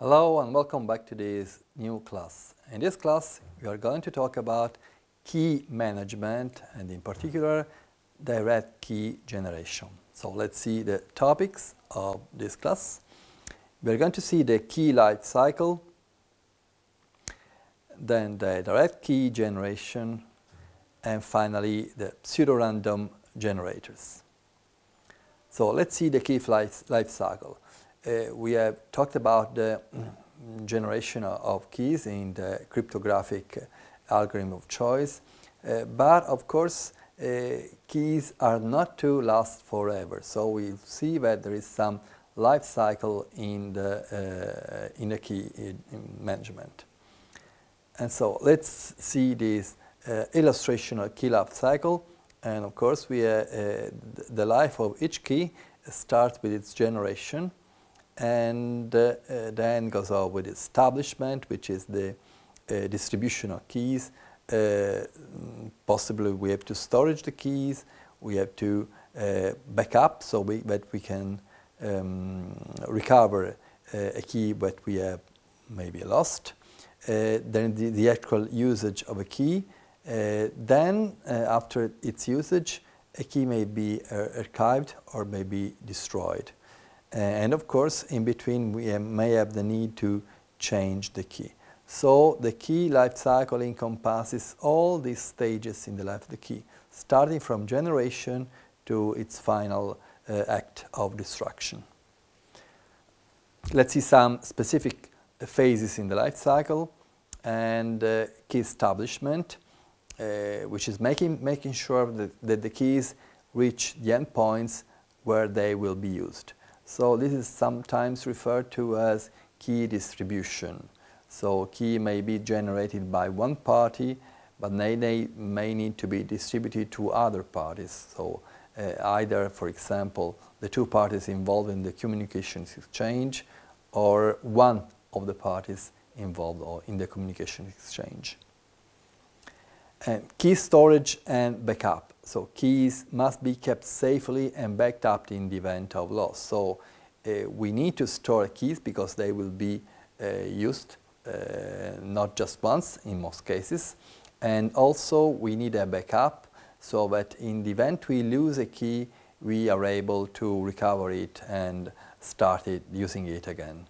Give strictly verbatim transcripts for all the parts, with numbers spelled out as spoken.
Hello and welcome back to this new class. In this class we are going to talk about key management and in particular direct key generation. So let's see the topics of this class. We are going to see the key life cycle, then the direct key generation, and finally the pseudo-random generators. So let's see the key life, life cycle. Uh, we have talked about the mm, generation of keys in the cryptographic uh, algorithm of choice, uh, but of course uh, keys are not to last forever. So we see that there is some life cycle in the uh, in the key management. And so let's see this uh, illustration of key life cycle. And of course, we uh, uh, the life of each key starts with its generation, and uh, uh, then goes on with establishment, which is the uh, distribution of keys. Uh, possibly, we have to storage the keys. We have to uh, back up so we, that we can um, recover uh, a key that we have maybe lost. Uh, then the, the actual usage of a key. Uh, then, uh, after its usage, a key may be uh, archived or may be destroyed. Uh, and of course, in between, we uh, may have the need to change the key. So the key life cycle encompasses all these stages in the life of the key, starting from generation to its final uh, act of destruction. Let's see some specific phases in the life cycle, and uh, key establishment, uh, which is making, making sure that, that the keys reach the endpoints where they will be used. So this is sometimes referred to as key distribution. So key may be generated by one party, but they, they may need to be distributed to other parties. So uh, either, for example, the two parties involved in the communications exchange, or one of the parties involved in the communication exchange. And key storage and backup. So keys must be kept safely and backed up in the event of loss. So uh, we need to store keys because they will be uh, used uh, not just once in most cases. And also we need a backup so that in the event we lose a key, we are able to recover it and start it, using it again.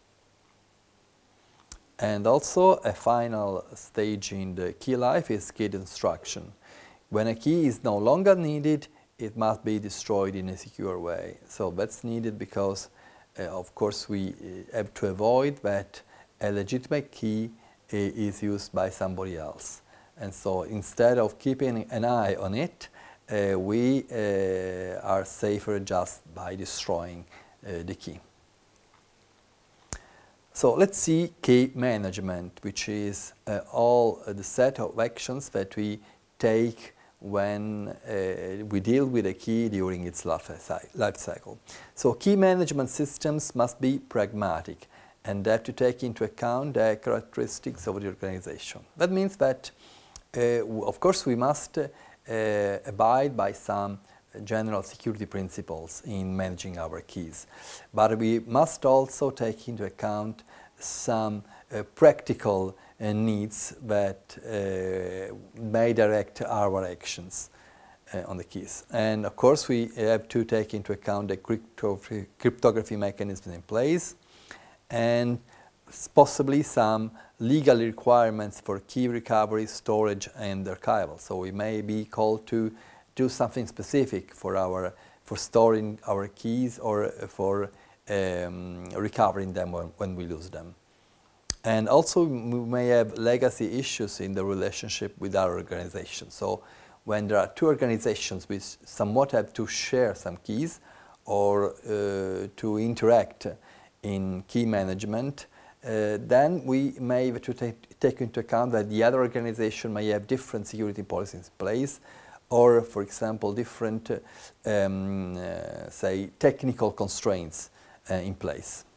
And also a final stage in the key life is key destruction. When a key is no longer needed, it must be destroyed in a secure way. So that's needed because, uh, of course, we uh, have to avoid that a legitimate key uh, is used by somebody else. And so instead of keeping an eye on it, uh, we uh, are safer just by destroying uh, the key. So let's see key management, which is uh, all uh, the set of actions that we take when uh, we deal with a key during its life cycle. So key management systems must be pragmatic and have to take into account the characteristics of the organization. That means that, uh, of course, we must uh, abide by some general security principles in managing our keys. But we must also take into account some uh, practical uh, needs that uh, may direct our actions uh, on the keys. And of course we have to take into account the cryptography, cryptography mechanisms in place and possibly some legal requirements for key recovery, storage and archival. So we may be called to do something specific for our for storing our keys or for um, recovering them when, when we lose them. And also we may have legacy issues in the relationship with our organization. So when there are two organizations which somewhat have to share some keys or uh, to interact in key management, uh, then we may have to take, take into account that the other organization may have different security policies in place, or, for example, different, uh, um, uh, say, technical constraints uh, in place.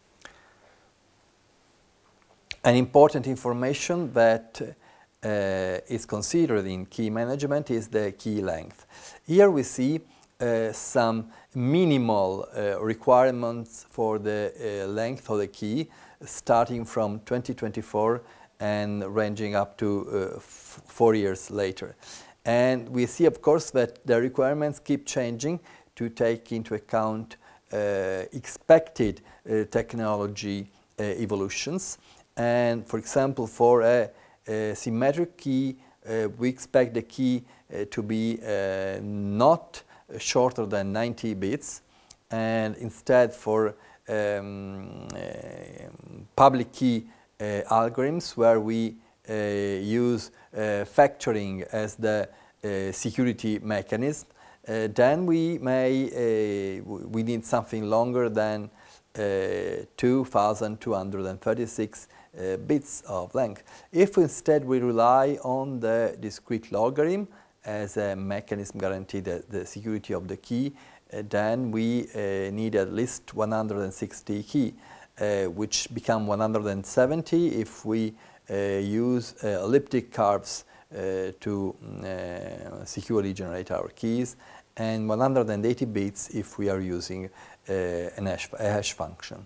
An important information that uh, is considered in key management is the key length. Here we see uh, some minimal uh, requirements for the uh, length of the key, starting from twenty twenty-four and ranging up to uh, f four years later. And we see, of course, that the requirements keep changing to take into account uh, expected uh, technology uh, evolutions. And for example, for a, a symmetric key, uh, we expect the key uh, to be uh, not shorter than ninety bits, and instead for um, uh, public key uh, algorithms where we uh, use uh, factoring as the uh, security mechanism, uh, then we may uh, we need something longer than uh, two thousand two hundred thirty-six uh, bits of length. If instead we rely on the discrete logarithm as a mechanism guarantee the, the security of the key, uh, then we uh, need at least one hundred sixty key, uh, which become one hundred seventy if we uh, use uh, elliptic curves uh, to uh, securely generate our keys, and one hundred eighty bits if we are using uh, an hash, a hash function.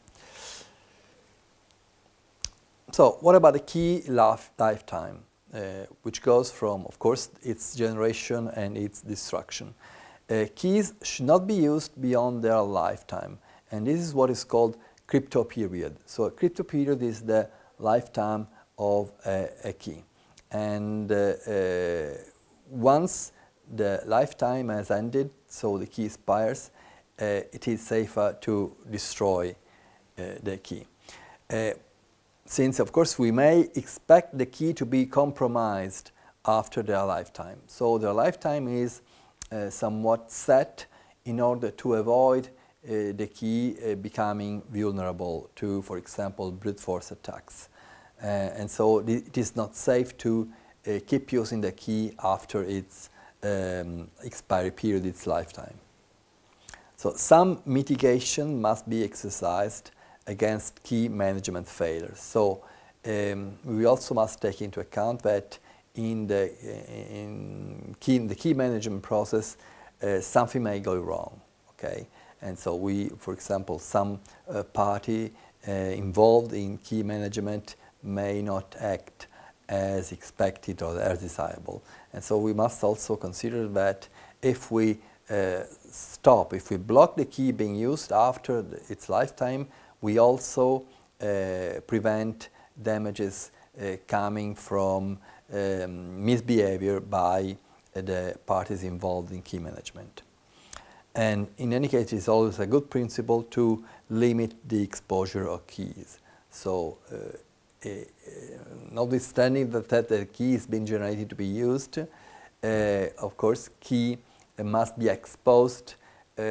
So what about the key life, lifetime? Uh, which goes from, of course, its generation and its destruction. Uh, keys should not be used beyond their lifetime, and this is what is called crypto period. So a crypto period is the lifetime of a, a key. And uh, uh, once the lifetime has ended, so the key expires, uh, it is safer to destroy uh, the key. Uh, Since, of course, we may expect the key to be compromised after their lifetime. So their lifetime is uh, somewhat set in order to avoid uh, the key uh, becoming vulnerable to, for example, brute force attacks. Uh, and so it is not safe to uh, keep using the key after its um, expiry period, its lifetime. So some mitigation must be exercised against key management failures. So um, we also must take into account that in the, in key, in the key management process, uh, something may go wrong, okay? And so we, for example, some uh, party uh, involved in key management may not act as expected or as desirable. And so we must also consider that if we uh, stop, if we block the key being used after the, its lifetime, we also uh, prevent damages uh, coming from um, misbehavior by uh, the parties involved in key management. And in any case, it's always a good principle to limit the exposure of keys. So, uh, uh, notwithstanding that, that the key is being generated to be used, uh, of course, key must be exposed uh,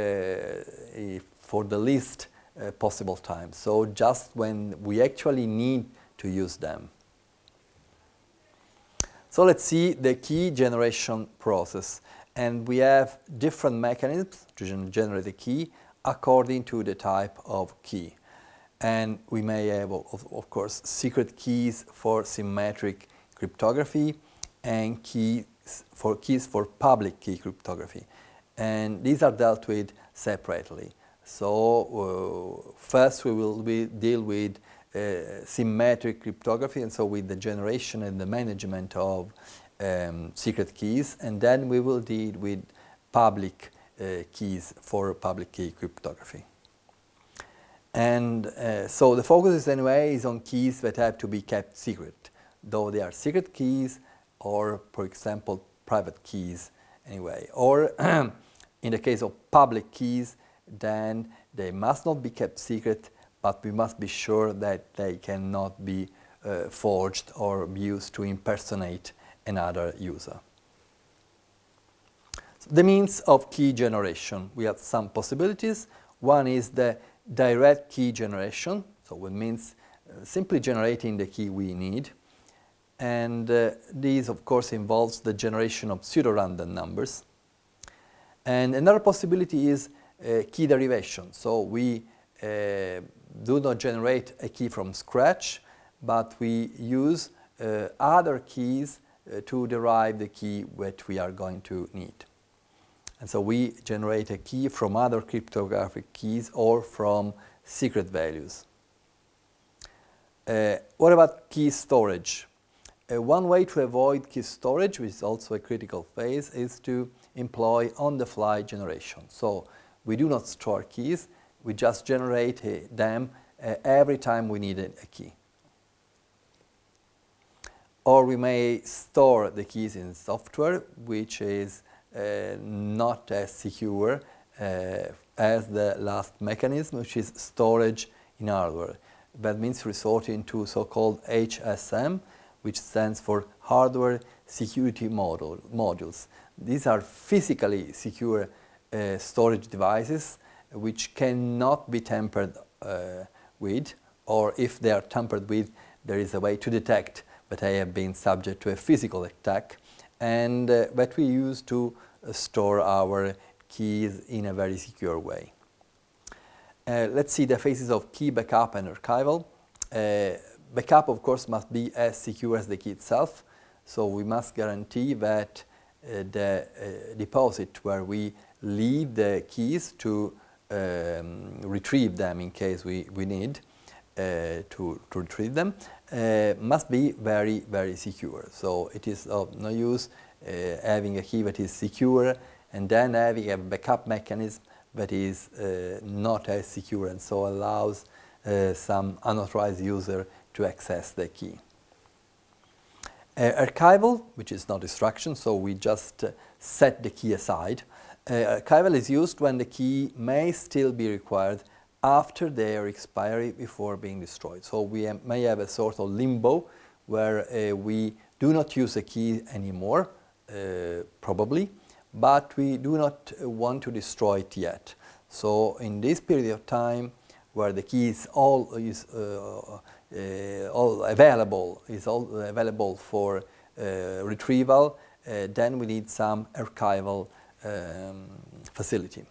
for the least Uh, possible time. So just when we actually need to use them. So let's see the key generation process. And we have different mechanisms to generate a key according to the type of key. And we may have, of, of course, secret keys for symmetric cryptography and keys for keys for public key cryptography. And these are dealt with separately. So uh, first we will be deal with uh, symmetric cryptography, and so with the generation and the management of um, secret keys, and then we will deal with public uh, keys for public key cryptography. And uh, so the focus is anyway is on keys that have to be kept secret, though they are secret keys or, for example, private keys anyway. Or in the case of public keys, then they must not be kept secret, but we must be sure that they cannot be uh, forged or used to impersonate another user. So the means of key generation. We have some possibilities. One is the direct key generation, so it means uh, simply generating the key we need. And uh, this, of course, involves the generation of pseudo-random numbers. And another possibility is Uh, key derivation. So we uh, do not generate a key from scratch, but we use uh, other keys uh, to derive the key that we are going to need. And so we generate a key from other cryptographic keys or from secret values. Uh, what about key storage? Uh, one way to avoid key storage, which is also a critical phase, is to employ on-the-fly generation. So we do not store keys, we just generate uh, them uh, every time we need a, a key. Or we may store the keys in software, which is uh, not as secure uh, as the last mechanism, which is storage in hardware. That means resorting to so-called H S M, which stands for Hardware Security Module, Modules. These are physically secure uh, storage devices which cannot be tampered uh, with, or if they are tampered with, there is a way to detect that they have been subject to a physical attack, and uh, that we use to uh, store our keys in a very secure way. Uh, let's see the phases of key backup and archival. Uh, backup, of course, must be as secure as the key itself, so we must guarantee that uh, the uh, deposit where we leave the keys to um, retrieve them in case we, we need uh, to, to retrieve them uh, must be very, very secure. So it is of no use uh, having a key that is secure and then having a backup mechanism that is uh, not as secure and so allows uh, some unauthorized user to access the key. Uh, archival, which is not destruction, so we just uh, set the key aside. Uh, archival is used when the key may still be required after their expiry before being destroyed. So we am, may have a sort of limbo where uh, we do not use the key anymore, uh, probably, but we do not want to destroy it yet. So in this period of time where the key is all is uh, uh, all available is all available for uh, retrieval, uh, then we need some archival um, facility.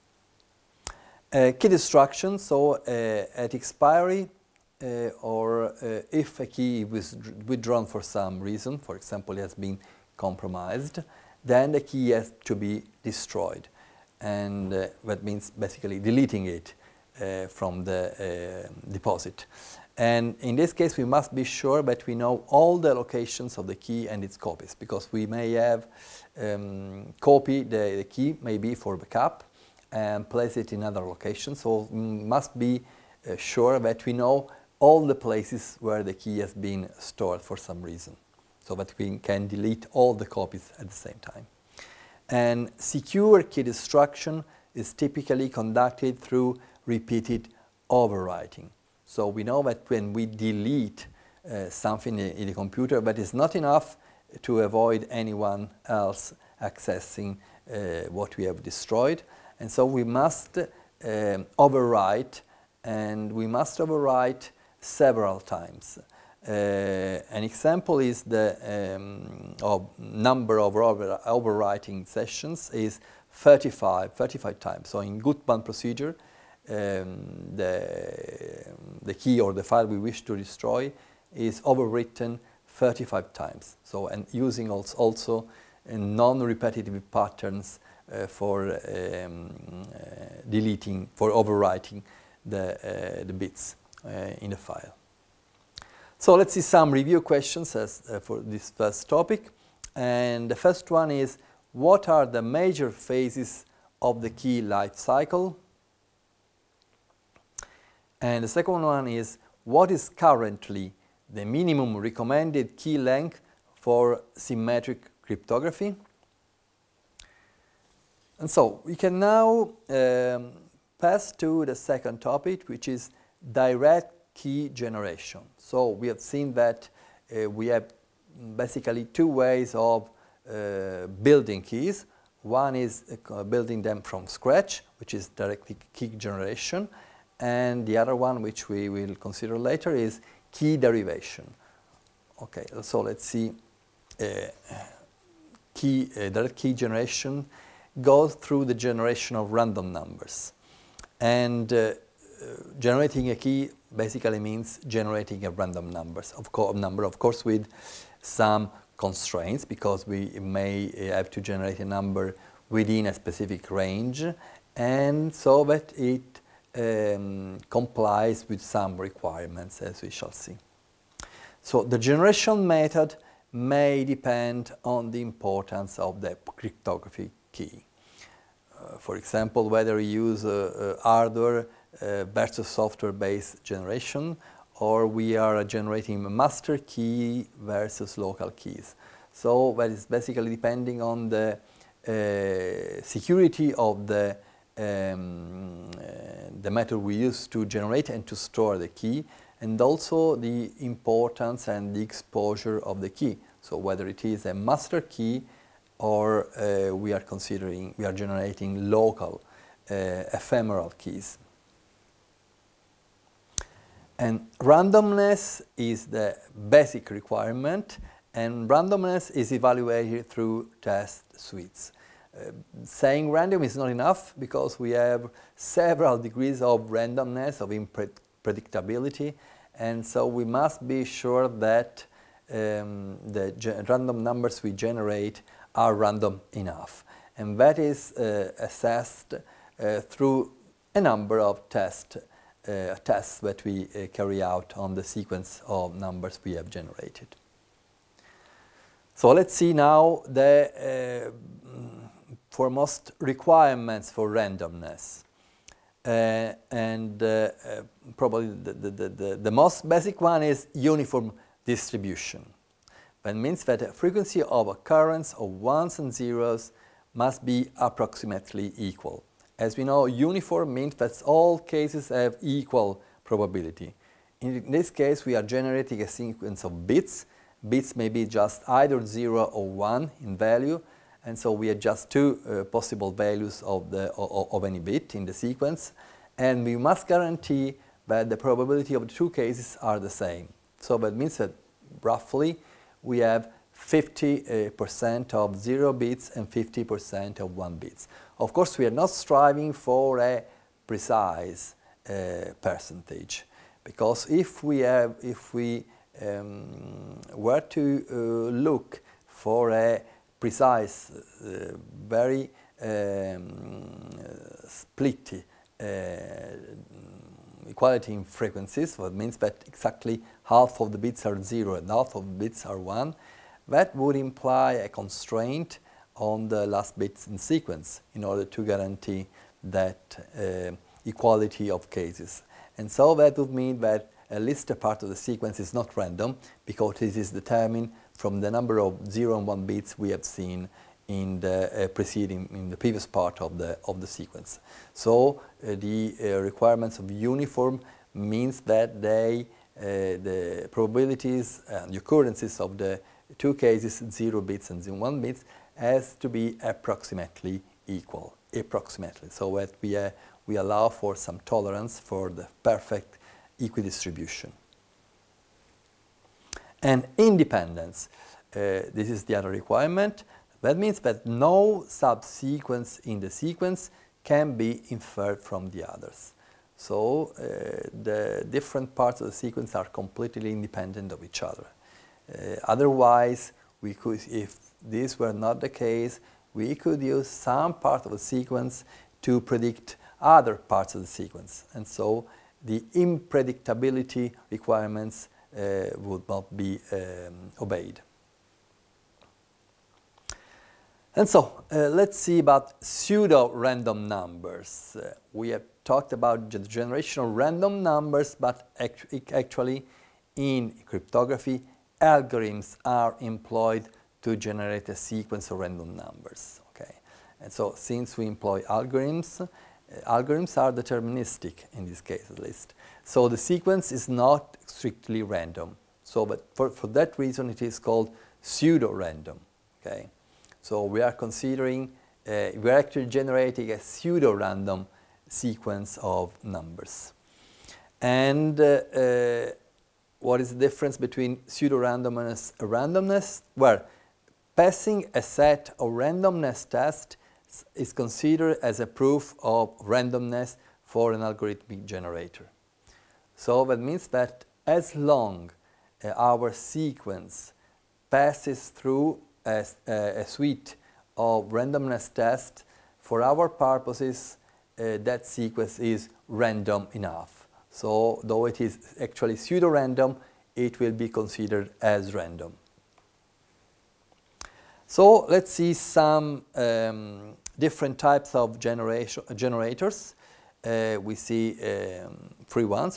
Uh, key destruction. So uh, at expiry, uh, or uh, if a key was withdrawn for some reason, for example, it has been compromised, then the key has to be destroyed, and uh, that means basically deleting it uh, from the uh, deposit. And in this case, we must be sure that we know all the locations of the key and its copies, because we may have um, copy the, the key maybe for backup and place it in other locations. So we must be uh, sure that we know all the places where the key has been stored for some reason, so that we can delete all the copies at the same time. And secure key destruction is typically conducted through repeated overwriting. So we know that when we delete uh, something in the computer, that is not enough to avoid anyone else accessing uh, what we have destroyed. And so we must um, overwrite, and we must overwrite several times. Uh, an example is the um, of number of over overwriting sessions is thirty-five, thirty-five times. So in Gutmann procedure, um, the, the key or the file we wish to destroy is overwritten thirty-five times. So, and using also, also non-repetitive patterns uh, for um, uh, deleting, for overwriting the, uh, the bits uh, in the file. So let's see some review questions as, uh, for this first topic. And the first one is, what are the major phases of the key life cycle? And the second one is, what is currently the minimum recommended key length for symmetric cryptography? And so we can now um, pass to the second topic, which is direct key generation. So we have seen that uh, we have basically two ways of uh, building keys. One is uh, building them from scratch, which is direct key generation, and the other one, which we will consider later, is key derivation. Okay, so let's see. Uh, key, uh, direct key generation goes through the generation of random numbers, and uh, uh, generating a key basically means generating a random numbers of co number, of course, with some constraints, because we may have to generate a number within a specific range, and so that it um, complies with some requirements, as we shall see. So the generation method may depend on the importance of the cryptography key. Uh, for example, whether you use uh, uh, hardware uh, versus software-based generation, or we are generating a master key versus local keys. So that is basically depending on the uh, security of the, um, uh, the method we use to generate and to store the key, and also the importance and the exposure of the key. So whether it is a master key or uh, we are considering, we are generating local uh, ephemeral keys. And randomness is the basic requirement, and randomness is evaluated through test suites. Uh, saying random is not enough because we have several degrees of randomness, of unpredictability, and so we must be sure that um, the random numbers we generate are random enough. And that is uh, assessed uh, through a number of tests Uh, tests that we uh, carry out on the sequence of numbers we have generated. So let's see now the uh, foremost requirements for randomness. Uh, and uh, uh, probably the, the, the, the most basic one is uniform distribution. That means that the frequency of occurrence of ones and zeros must be approximately equal. As we know, uniform means that all cases have equal probability. In this case, we are generating a sequence of bits. Bits may be just either zero or one in value, and so we have just two uh, possible values of, the, of, of any bit in the sequence, and we must guarantee that the probability of the two cases are the same. So that means that roughly we have fifty percent of zero bits and fifty percent of one bits. Of course, we are not striving for a precise uh, percentage, because if we have, if we um, were to uh, look for a precise, uh, very um, split uh, equality in frequencies, that means that exactly half of the bits are zero and half of the bits are one, that would imply a constraint on the last bits in sequence in order to guarantee that uh, equality of cases. And so that would mean that at least a part of the sequence is not random, because it is determined from the number of zero and one bits we have seen in the uh, preceding, in the previous part of the, of the sequence. So uh, the uh, requirements of uniform means that they, uh, the probabilities and the occurrences of the two cases, zero bits and zero one bits, has to be approximately equal, approximately, so that we, uh, we allow for some tolerance for the perfect equidistribution. And independence, uh, this is the other requirement. That means that no subsequence in the sequence can be inferred from the others. So uh, the different parts of the sequence are completely independent of each other. Uh, otherwise, we could, if this were not the case, we could use some part of the sequence to predict other parts of the sequence. And so the unpredictability requirements uh, would not be um, obeyed. And so uh, let's see about pseudo-random numbers. Uh, we have talked about the generation of random numbers, but act actually in cryptography, algorithms are employed to generate a sequence of random numbers. Okay, and so since we employ algorithms, uh, algorithms are deterministic in this case at least. So the sequence is not strictly random. So, but for, for that reason, it is called pseudo-random. Okay, so we are considering, uh, we are actually generating a pseudo-random sequence of numbers. And uh, uh, what is the difference between pseudo-randomness and randomness? Well, passing a set of randomness tests is considered as a proof of randomness for an algorithmic generator. So that means that as long as our sequence passes through a, a, a suite of randomness test, for our purposes, uh, that sequence is random enough. So though it is actually pseudo-random, it will be considered as random. So let's see some um, different types of generation, generators. Uh, we see um, three ones.